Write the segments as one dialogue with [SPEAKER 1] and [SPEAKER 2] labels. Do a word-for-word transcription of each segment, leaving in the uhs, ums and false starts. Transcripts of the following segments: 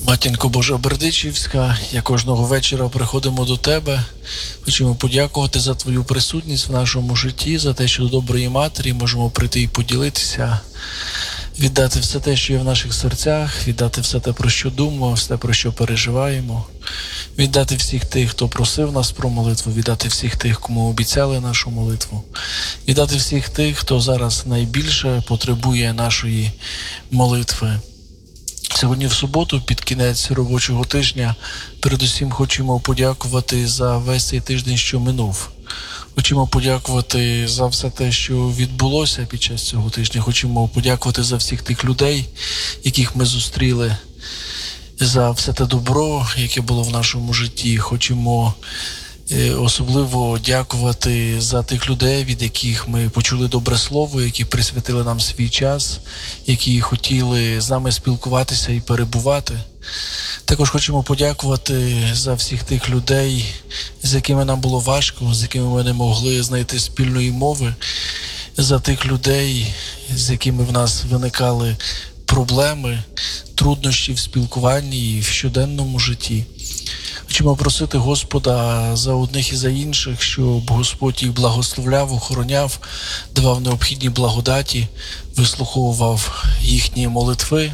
[SPEAKER 1] Матінко Божа Бердичівська, я кожного вечора приходимо до Тебе. Хочемо подякувати за Твою присутність в нашому житті, за те, що до доброї матері можемо прийти і поділитися, віддати все те, що є в наших серцях, віддати все те, про що думаємо, все, про що переживаємо, віддати всіх тих, хто просив нас про молитву, віддати всіх тих, кому обіцяли нашу молитву, віддати всіх тих, хто зараз найбільше потребує нашої молитви. Сьогодні в суботу, під кінець робочого тижня, передусім хочемо подякувати за весь цей тиждень, що минув. Хочемо подякувати за все те, що відбулося під час цього тижня. Хочемо подякувати за всіх тих людей, яких ми зустріли, за все те добро, яке було в нашому житті. Хочемо особливо дякувати за тих людей, від яких ми почули добре слово, які присвятили нам свій час, які хотіли з нами спілкуватися і перебувати. Також хочемо подякувати за всіх тих людей, з якими нам було важко, з якими ми не могли знайти спільної мови, за тих людей, з якими в нас виникали проблеми, труднощі в спілкуванні і в щоденному житті. Хочемо просити Господа за одних і за інших, щоб Господь їх благословляв, охороняв, давав необхідні благодаті, вислуховував їхні молитви.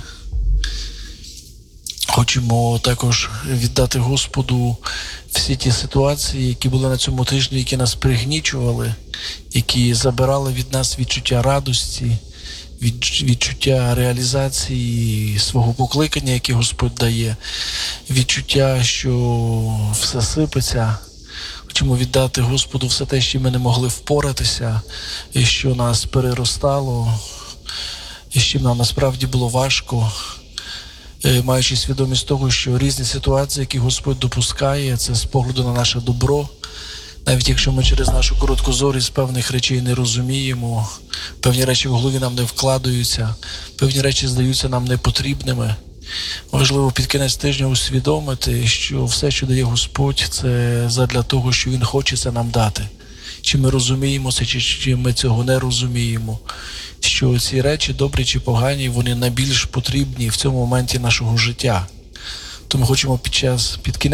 [SPEAKER 1] Хочемо також віддати Господу всі ті ситуації, які були на цьому тижні, які нас пригнічували, які забирали від нас відчуття радості, відчуття реалізації свого покликання, яке Господь дає, відчуття, що все сипеться. Хочемо віддати Господу все те, що ми не могли впоратися, і що нас переростало, і з чим нам насправді було важко, маючи свідомість того, що різні ситуації, які Господь допускає, це з погляду на наше добро. Навіть якщо ми через нашу короткозорість певних речей не розуміємо, певні речі в голові нам не вкладаються, певні речі здаються нам непотрібними. Важливо під кінець тижня усвідомити, що все, що дає Господь, це задля того, що Він хоче це нам дати. Чи ми розуміємо це, чи, чи ми цього не розуміємо. Що ці речі, добрі чи погані, вони найбільш потрібні в цьому моменті нашого життя. Тому хочемо під час, під кінець